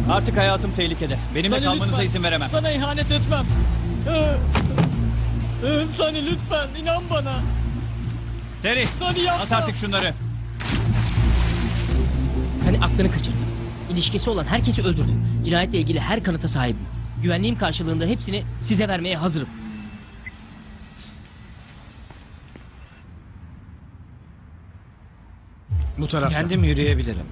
Artık hayatım tehlikede. Benimle Sunny, kalmanıza lütfen. izin veremem. Sana ihanet etmem. Sunny lütfen inan bana. Terry, Sunny yapma. at artık şunları. Sen aklını kaçırdın. İlişkisi olan herkesi öldürdü. Cinayetle ilgili her kanıta sahibim. Güvenliğim karşılığında hepsini size vermeye hazırım. Bu tarafta. Kendim yürüyebilirim.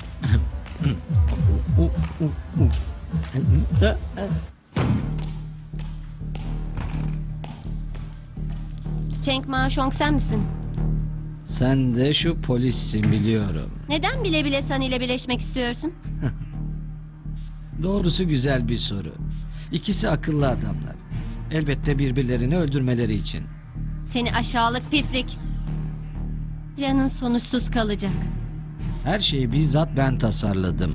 Cheng Ma-shong sen misin? Sen de şu polissin biliyorum. Neden bile bile Sunny ile birleşmek istiyorsun? Doğrusu güzel bir soru. İkisi akıllı adamlar. Elbette birbirlerini öldürmeleri için. Seni aşağılık pislik. Planın sonuçsuz kalacak. Her şeyi bizzat ben tasarladım.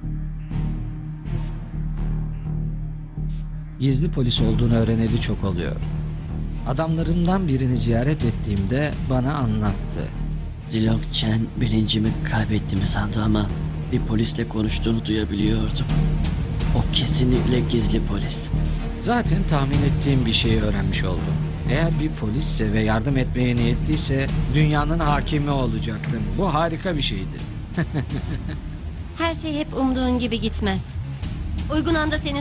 Gizli polis olduğunu öğreneli çok oluyor. Adamlarımdan birini ziyaret ettiğimde bana anlattı. Zilong Chen bilincimi kaybettiğimi sandı ama bir polisle konuştuğunu duyabiliyordum. O kesinlikle gizli polis. Zaten tahmin ettiğim bir şeyi öğrenmiş oldum. Eğer bir polisse ve yardım etmeye niyetliyse dünyanın hakimi olacaktım. Bu harika bir şeydi. Her şey hep umduğun gibi gitmez. Uygun anda seni